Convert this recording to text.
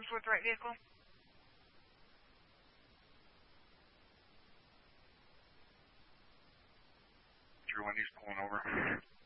With the right vehicle? Drew, when he's pulling over.